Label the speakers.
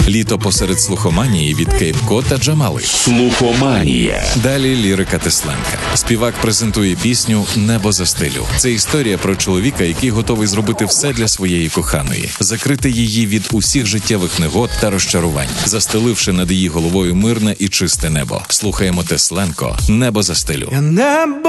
Speaker 1: Літо посеред слухоманії від Кейп Код та Джамали.
Speaker 2: Слухоманія.
Speaker 1: Далі лірика Тесленка. Співак презентує пісню «Небо застелю». Це історія про чоловіка, який готовий зробити все для своєї коханої. Закрити її від усіх життєвих негод та розчарувань, застеливши над її головою мирне і чисте небо. Слухаємо Тесленко «Небо застелю».